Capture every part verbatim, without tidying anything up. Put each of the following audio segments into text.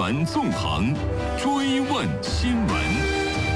闻纵横，追问新闻。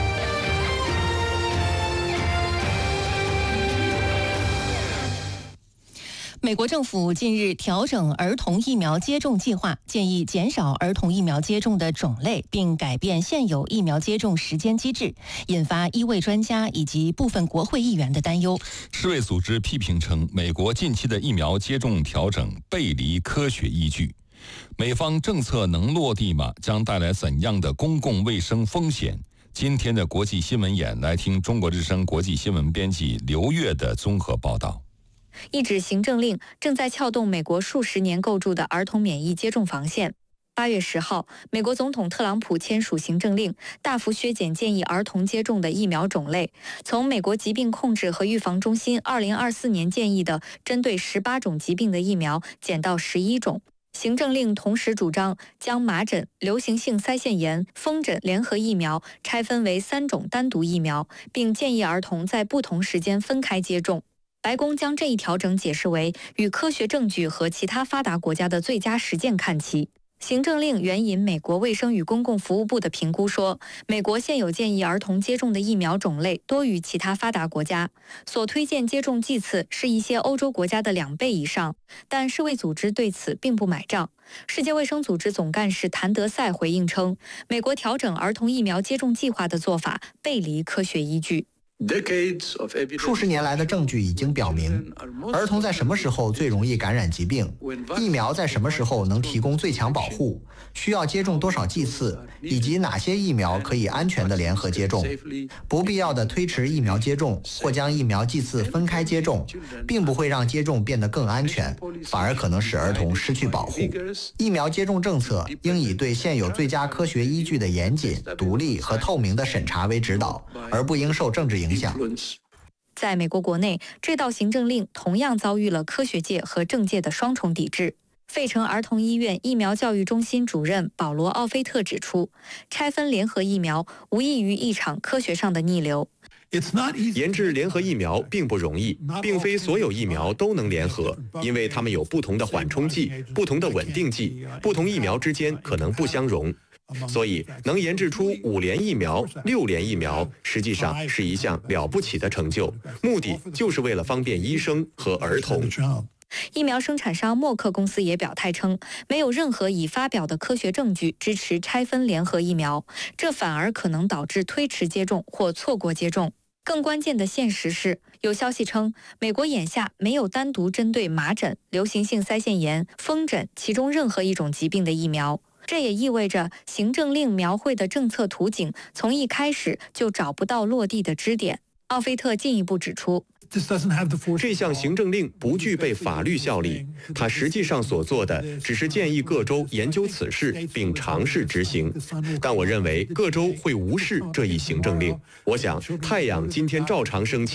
美国政府近日调整儿童疫苗接种计划，建议减少儿童疫苗接种的种类，并改变现有疫苗接种时间机制，引发医卫专家以及部分国会议员的担忧。 世卫组织批评称，美国近期的疫苗接种调整背离科学依据。美方政策能落地吗？将带来怎样的公共卫生风险？今天的国际新闻眼，来听中国之声国际新闻编辑刘越的综合报道。 一纸行政令正在撬动美国数十年构筑的儿童免疫接种防线。八月十号，美国总统特朗普签署行政令，大幅削减建议儿童接种的疫苗种类，从美国疾病控制和预防中心二零二四年建议的针对十八种疾病的疫苗减到十一种。行政令同时主张将麻疹、流行性腮腺炎、风疹联合疫苗拆分为三种单独疫苗，并建议儿童在不同时间分开接种。白宫将这一调整解释为与科学证据和其他发达国家的最佳实践看齐。行政令援引美国卫生与公共服务部的评估说，美国现有建议儿童接种的疫苗种类多于其他发达国家，所推荐接种剂次是一些欧洲国家的两倍以上，但世卫组织对此并不买账。世界卫生组织总干事谭德赛回应称，美国调整儿童疫苗接种计划的做法背离科学依据。 数十年来的证据已经表明，儿童在什么时候最容易感染疾病，疫苗在什么时候能提供最强保护，需要接种多少剂次，以及哪些疫苗可以安全的联合接种。不必要的推迟疫苗接种或将疫苗剂次分开接种，并不会让接种变得更安全，反而可能使儿童失去保护。疫苗接种政策应以对现有最佳科学依据的严谨、独立和透明的审查为指导，而不应受政治影响。 在美国国内，这道行政令同样遭遇了科学界和政界的双重抵制。费城儿童医院疫苗教育中心主任保罗·奥菲特指出，拆分联合疫苗无异于一场科学上的逆流。 研制联合疫苗并不容易，并非所有疫苗都能联合，因为它们有不同的缓冲剂、不同的稳定剂，不同疫苗之间可能不相容。所以，能研制出五联疫苗、六联疫苗，实际上是一项了不起的成就，目的就是为了方便医生和儿童。 疫苗生产商默克公司也表态称，没有任何已发表的科学证据支持拆分联合疫苗，这反而可能导致推迟接种或错过接种。更关键的现实是，有消息称，美国眼下没有单独针对麻疹、流行性腮腺炎、风疹其中任何一种疾病的疫苗。这也意味着行政令描绘的政策图景从一开始就找不到落地的支点。奥菲特进一步指出， 这项行政令不具备法律效力，它实际上所做的只是建议各州研究此事并尝试执行。但我认为各州会无视这一行政令。我想，太阳今天照常升起。